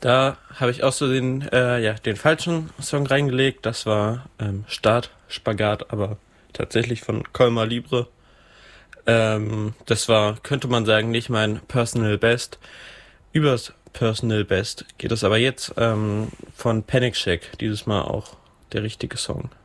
Da habe ich auch so den falschen Song reingelegt. Das war Start, Spagat, aber tatsächlich von Colmar Libre. Das war, könnte man sagen, nicht mein Personal Best. Übers Personal Best geht es aber jetzt von Panic Shack. Dieses Mal auch der richtige Song.